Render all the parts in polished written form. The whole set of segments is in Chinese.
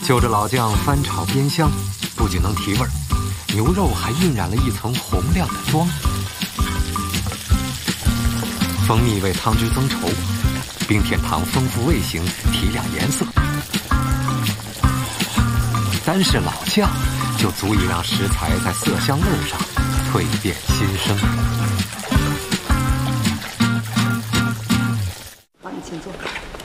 就着老酱翻炒煸香，不仅能提味儿，牛肉还晕染了一层红亮的妆。蜂蜜为汤汁增稠，冰甜糖丰富味型，提亮颜色。单是老酱，就足以让食材在色香味上蜕变新生。 好，你请坐。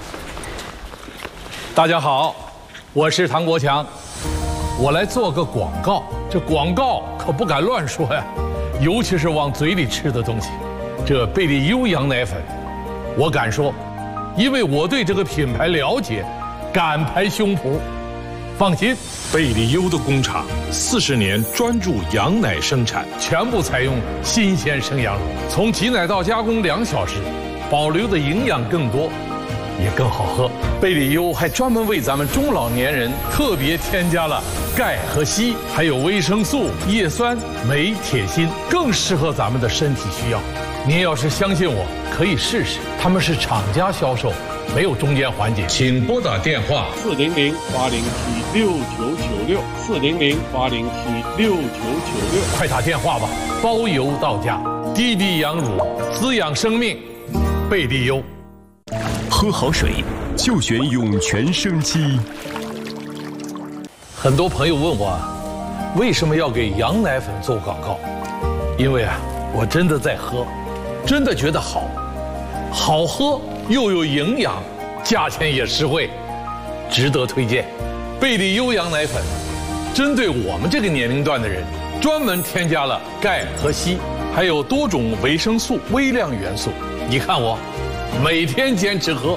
大家好，我是唐国强，我来做个广告。这广告可不敢乱说呀，尤其是往嘴里吃的东西。这贝利优羊奶粉，我敢说，因为我对这个品牌了解，敢拍胸脯。放心， 贝利优的工厂40年专注羊奶生产， 全部采用新鲜生羊乳，从挤奶到加工2小时，保留的营养更多，也更好喝。贝利优还专门为咱们中老年人特别添加了钙和硒，还有维生素、叶酸、镁、铁、锌，更适合咱们的身体需要。您要是相信我，可以试试。他们是厂家销售，没有中间环节。 请拨打电话 400-807-6996，400-807-6996， 快打电话吧，包邮到家。滴滴羊乳，滋养生命，贝利优。 喝好水就选涌泉生机。 很多朋友问我，为什么要给羊奶粉做广告？因为我真的在喝，真的觉得好，好喝又有营养，价钱也实惠，值得推荐。贝利优羊奶粉针对我们这个年龄段的人，专门添加了钙和硒，还有多种维生素、微量元素。你看我每天坚持喝。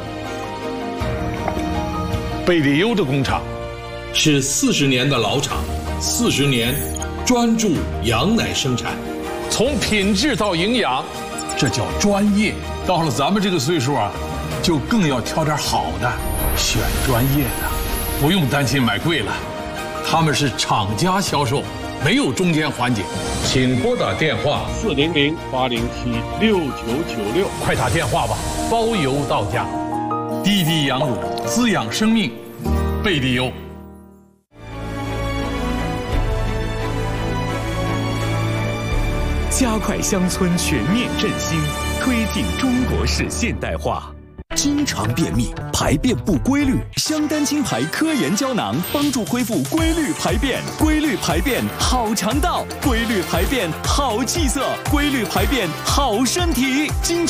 贝利优的工厂是40年的老厂，40年专注羊奶生产， 从品质到营养，这叫专业。到了咱们这个岁数就更要挑点好的，选专业的，不用担心买贵了。他们是厂家销售，没有中间环节。 请拨打电话 400-807-6996， 快打电话吧，包邮到家。滴滴羊乳，滋养生命，贝利优。 加快乡村全面振兴，推进中国式现代化。经常便秘、排便不规律，香丹清排科研胶囊帮助恢复规律排便。规律排便好肠道，规律排便好气色，规律排便好身体。